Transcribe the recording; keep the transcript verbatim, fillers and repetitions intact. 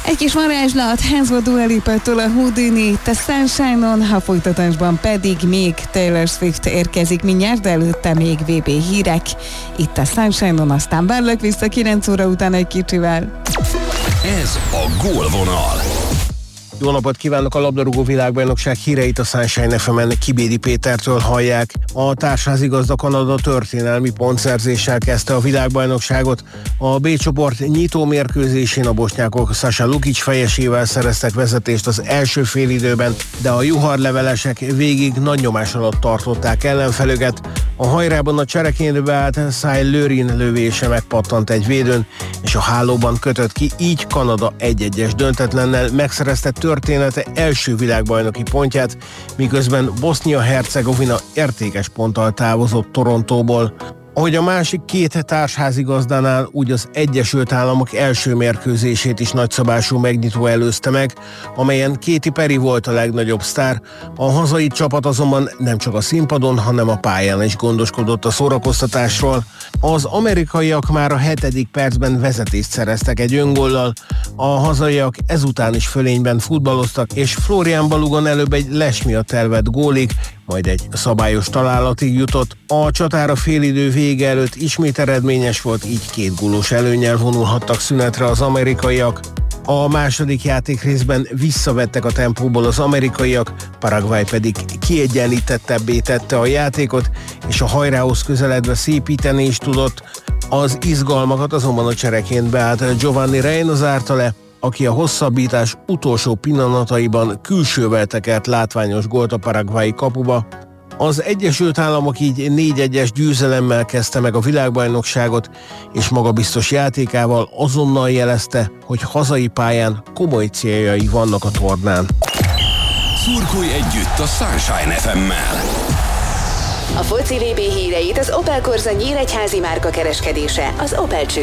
Egy kis varázslat, házba Dua Lipától a Houdini, itt a Sunshine-on, ha folytatásban pedig még Taylor Swift érkezik mindjárt, de előtte még vé bé hírek. Itt a Sunshine-on, aztán várlak vissza kilenc óra után egy kicsivel. Ez a Gólvonal. Jó napot kívánok! A labdarúgó világbajnokság híreit a Sunshine ef emen Kibédi Pétertől hallják. A társházigazda Kanada történelmi pontszerzéssel kezdte a világbajnokságot. A B csoport nyitó mérkőzésén a bosnyákok Sasa Lukic fejesével szereztek vezetést az első félidőben, de a juharlevelesek végig nagy nyomás alatt tartották ellenfelüket. A hajrában a csereként beállt Sai Lörin lövése megpattant egy védőn, és a hálóban kötött ki, így Kanada egy-egyes döntetlennel megszerezte története első világbajnoki pontját, miközben Bosznia-Hercegovina értékes ponttal távozott Torontóból. Ahogy a másik két társházigazdánál, úgy az Egyesült Államok első mérkőzését is nagyszabású megnyitó előzte meg, amelyen Katy Perry volt a legnagyobb sztár. A hazai csapat azonban nem csak a színpadon, hanem a pályán is gondoskodott a szórakoztatásról. Az amerikaiak már a hetedik percben vezetést szereztek egy öngollal, a hazaiak ezután is fölényben futballoztak, és Florian Balogun előbb egy les miatt elvett gólig, majd egy szabályos találatig jutott. A csatára félidő vége előtt ismét eredményes volt, így két gólos előnnyel vonulhattak szünetre az amerikaiak. A második játékrészben visszavettek a tempóból az amerikaiak, Paraguay pedig kiegyenlítettebbé tette a játékot, és a hajrához közeledve szépíteni is tudott. Az izgalmakat azonban a csereként beállt Giovanni Reina zárta le, aki a hosszabbítás utolsó pillanataiban külsővel tekert látványos gólt a paraguayi kapuba. Az Egyesült Államok így négy egyes győzelemmel kezdte meg a világbajnokságot, és magabiztos játékával azonnal jelezte, hogy hazai pályán komoly céljai vannak a tornán. Szurkolj együtt a Sunshine ef emmel! A foci vé bé híreit az Opel Corsa nyíregyházi márka kereskedése, az Opel